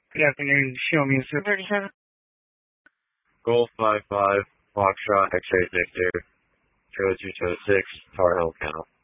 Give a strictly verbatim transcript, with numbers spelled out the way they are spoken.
Good afternoon, show me Sir thirty-seven. Golf five five, Foxtrot, X-ray Victor, Trailer two two six, Tar Hill Kennel.